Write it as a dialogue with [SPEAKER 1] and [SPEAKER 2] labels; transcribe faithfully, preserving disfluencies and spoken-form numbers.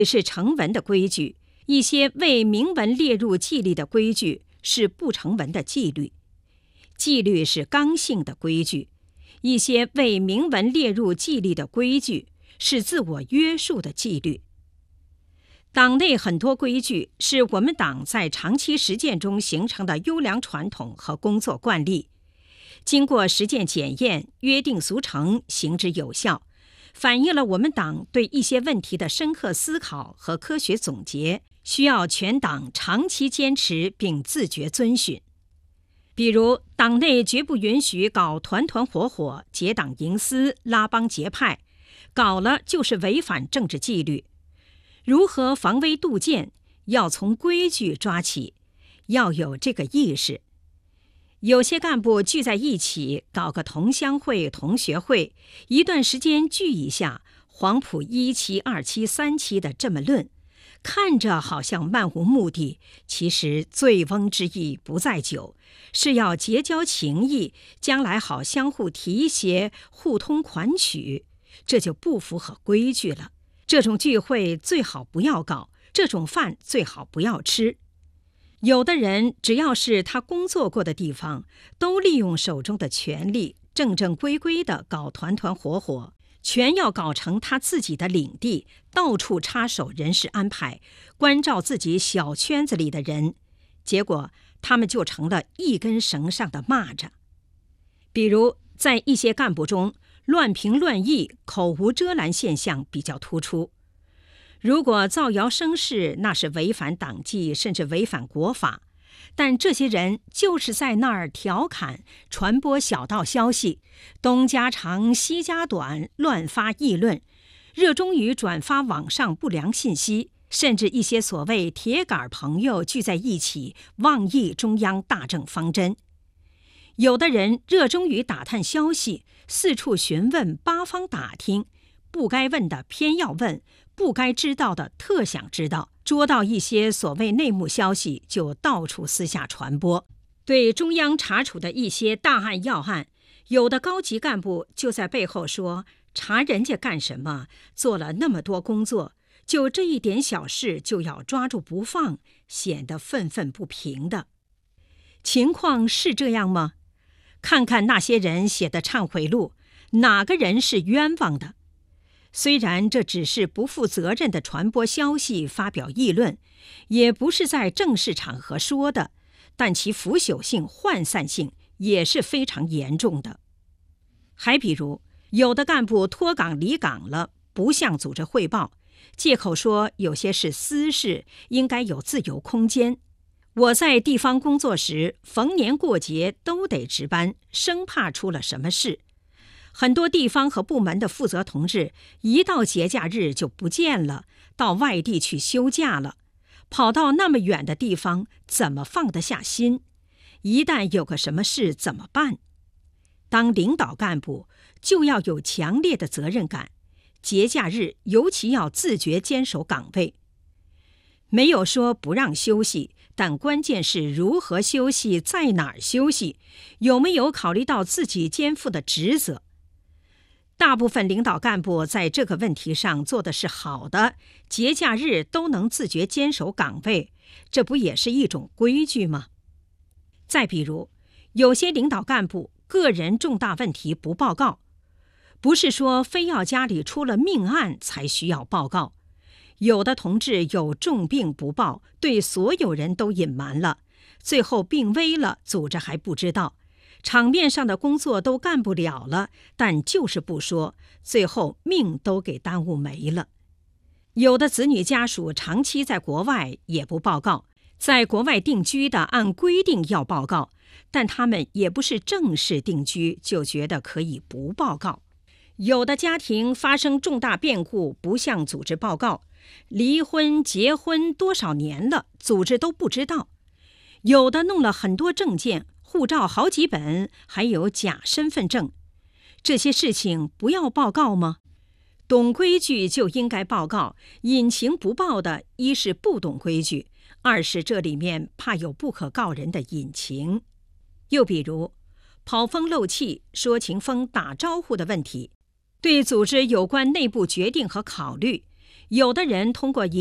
[SPEAKER 1] 是成文的规矩，一些未明文列入纪律的规矩是不成文的纪律。纪律是刚性的规矩，一些未明文列入纪律的规矩是自我约束的纪律。党内很多规矩是我们党在长期实践中形成的优良传统和工作惯例，经过实践检验，约定俗成，行之有效，反映了我们党对一些问题的深刻思考和科学总结，需要全党长期坚持并自觉遵循。比如，党内绝不允许搞团团伙伙、结党营私、拉帮结派，搞了就是违反政治纪律。如何防微杜渐，要从规矩抓起，要有这个意识。有些干部聚在一起搞个同乡会、同学会，一段时间聚一下，黄埔一期、二期、三期的这么论，看着好像漫无目的，其实醉翁之意不在酒，是要结交情谊，将来好相互提携，互通款曲，这就不符合规矩了。这种聚会最好不要搞，这种饭最好不要吃。有的人只要是他工作过的地方，都利用手中的权力，正正规规地搞团团伙伙，全要搞成他自己的领地，到处插手人事安排，关照自己小圈子里的人，结果他们就成了一根绳上的蚂蚱。比如在一些干部中，乱评乱议、口无遮拦现象比较突出。如果造谣生事，那是违反党纪，甚至违反国法。但这些人就是在那儿调侃、传播小道消息，东家长西家短，乱发议论，热衷于转发网上不良信息，甚至一些所谓铁杆朋友聚在一起妄议中央大政方针。有的人热衷于打探消息，四处询问，八方打听，不该问的偏要问，不该知道的特想知道，捉到一些所谓内幕消息就到处私下传播。对中央查处的一些大案要案，有的高级干部就在背后说，查人家干什么，做了那么多工作，就这一点小事就要抓住不放，显得愤愤不平的。情况是这样吗？看看那些人写的忏悔录，哪个人是冤枉的？虽然这只是不负责任的传播消息、发表议论，也不是在正式场合说的，但其腐朽性、涣散性也是非常严重的。还比如，有的干部脱岗离岗了，不向组织汇报，借口说有些是私事，应该有自由空间。我在地方工作时，逢年过节都得值班，生怕出了什么事。很多地方和部门的负责同志，一到节假日就不见了，到外地去休假了，跑到那么远的地方，怎么放得下心？一旦有个什么事怎么办？当领导干部就要有强烈的责任感，节假日尤其要自觉坚守岗位。没有说不让休息，但关键是如何休息，在哪儿休息，有没有考虑到自己肩负的职责。大部分领导干部在这个问题上做的是好的，节假日都能自觉坚守岗位，这不也是一种规矩吗？再比如，有些领导干部个人重大问题不报告，不是说非要家里出了命案才需要报告。有的同志有重病不报，对所有人都隐瞒了，最后病危了，组织还不知道，场面上的工作都干不了了，但就是不说，最后命都给耽误没了。有的子女家属长期在国外也不报告，在国外定居的按规定要报告，但他们也不是正式定居，就觉得可以不报告。有的家庭发生重大变故不向组织报告，离婚结婚多少年了，组织都不知道。有的弄了很多证件，护照好几本，还有假身份证，这些事情不要报告吗？懂规矩就应该报告，隐情不报的，一是不懂规矩，二是这里面怕有不可告人的隐情。又比如跑风漏气、说情风、打招呼的问题，对组织有关内部决定和考虑， 有的人通过